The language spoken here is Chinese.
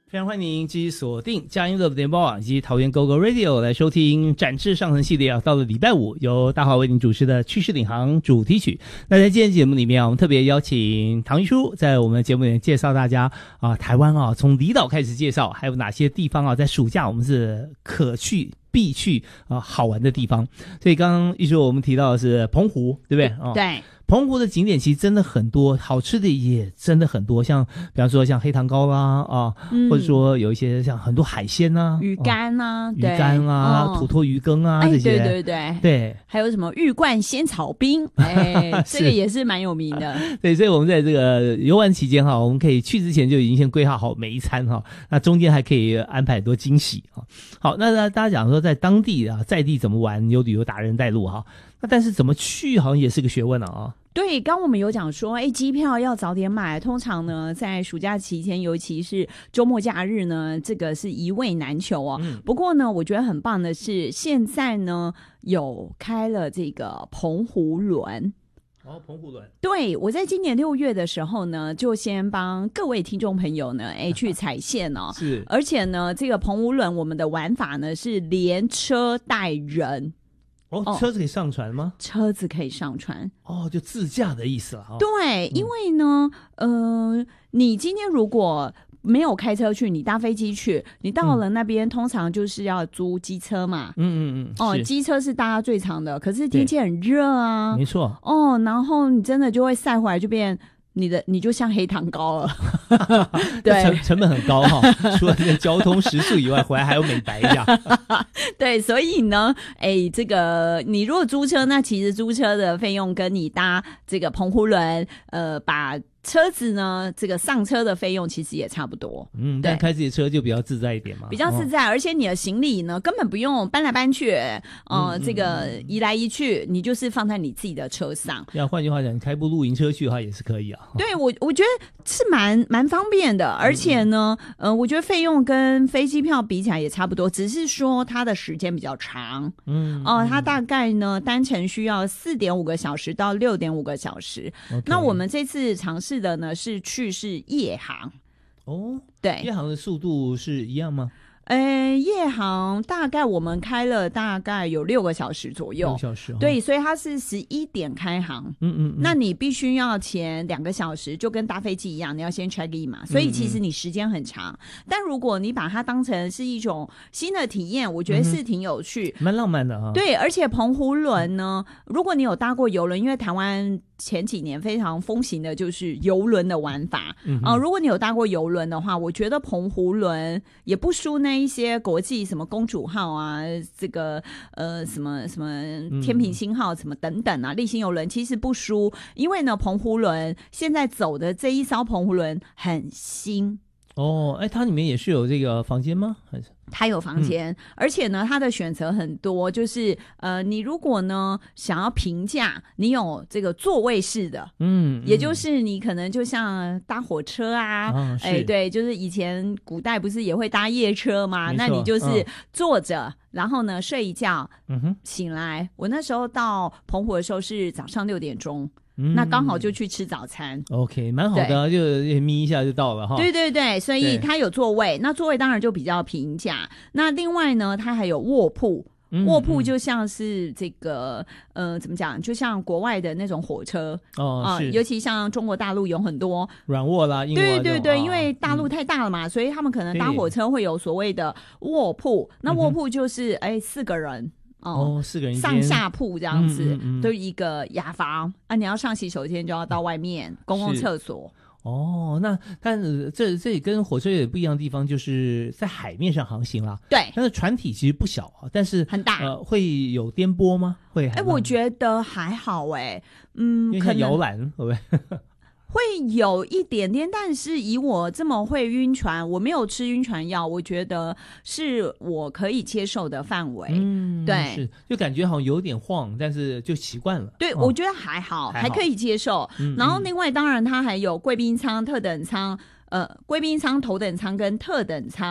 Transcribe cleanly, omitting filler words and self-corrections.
非常欢迎继续锁定佳音乐联播网以及桃园 GoGo Radio 来收听展翅上层系列啊，到了礼拜五由大华为您主持的趋势领航主题曲。那在今天节目里面啊，我们特别邀请唐一书在我们的节目里面介绍大家啊，台湾啊从离岛开始介绍，还有哪些地方啊在暑假我们是可去必去啊好玩的地方。所以刚刚一书我们提到的是澎湖，对不对？哦， 对。 澎湖的景点其实真的很多，好吃的也真的很多，像比方说像黑糖糕啦啊，或者说有一些像很多海鲜啊， 鱼干啊， 鱼干啊，土托鱼羹啊，这些，对， 还有什么玉冠仙草冰，这个也是蛮有名的。 对，所以我们在这个游玩期间哈，我们可以去之前就已经先规划好每一餐哈，那中间还可以安排很多惊喜哈。好，那大家讲说在当地啊，在地怎么玩，有旅游达人带路哈。那但是怎么去好像也是个学问啊。 对，刚我们有讲说，机票要早点买。通常呢，在暑假期间，尤其是周末假日呢，这个是一位难求哦。不过呢，我觉得很棒的是，现在呢有开了这个澎湖轮。 哦，澎湖轮。 对，我在今年6月的时候呢，就先帮各位听众朋友呢，去踩线哦。 是， 而且呢，这个澎湖轮我们的玩法呢是连车带人。 车子可以上船吗？ 车子可以上船就自驾的意思了。 对，因为呢，你今天如果没有开车去，你搭飞机去，你到了那边，通常就是要租机车嘛。机车是大家最长的，可是天气很热啊， 没错。 然后你真的就会晒回来，就变。你就像黑糖糕了。对， 成本很高哈，除了这个交通食宿以外，回来还有美白一下。 对，所以呢，这个你如果租车，那其实租车的费用跟你搭这个澎湖轮，把车子呢，这个上车的费用其实也差不多。 但开自己的车就比较自在一点嘛， 比较自在，而且你的行李呢，根本不用搬来搬去，这个移来移去，你就是放在你自己的车上。 要换句话讲，你开部露营车去的话也是可以啊。 对，我觉得是蛮方便的，而且呢，我觉得费用跟飞机票比起来也差不多，只是说它的时间比较长。它大概呢单程需要4.5个小时到6.5个小时。那我们这次尝试的呢是夜航。对， 夜航的速度是一样吗？ 夜航大概我们开了大概有6个小时左右。6个小时。 对，所以它是11点开航。那你必须要前2个小时，就跟搭飞机一样，你要先 check in 嘛，所以其实你时间很长。但如果你把它当成是一种新的体验，我觉得是挺有趣， 蛮浪漫的啊。 对，而且澎湖轮呢，如果你有搭过邮轮，因为台湾前几年非常风行的就是邮轮的玩法。如果你有搭过邮轮的话，我觉得澎湖轮也不输那一些国际什么公主号啊，这个什么天平星号什么等等啊，丽星邮轮其实不输，因为呢澎湖轮现在走的这一艘澎湖轮很新。 它里面也是有这个房间吗？还是它有房间，而且呢它的选择很多，就是你如果呢想要平价，你有这个座位式的，也就是你可能就像搭火车啊，对，就是以前古代不是也会搭夜车吗？那你就是坐着，然后呢睡一觉，醒来。我那时候到澎湖的时候是早上6点钟。那刚好就去吃早餐。 OK， 蛮好的，就眯一下就到了哈。 对对对，所以它有座位，那座位当然就比较平价。那另外呢，它还有卧铺。卧铺就像是这个怎么讲，就像国外的那种火车尤其像中国大陆有很多软卧啦、硬卧。 对对对，因为大陆太大了嘛，所以他们可能搭火车会有所谓的卧铺。那卧铺就是4个人。4个人上下铺这样子，都一个雅房啊！你要上洗手间就要到外面公共厕所。 那但是这里跟火车也不一样的地方，就是在海面上航行啦。 对， 但是船体其实不小啊，但是很大。 会有颠簸吗？会？ 我觉得还好因为像摇篮会不会？ 会有一点点，但是以我这么会晕船，我没有吃晕船药，我觉得是我可以接受的范围。对， 是就感觉好像有点晃，但是就习惯了。 对，我觉得还好，还可以接受。然后另外当然它还有贵宾舱、特等舱、贵宾舱、头等舱跟特等舱。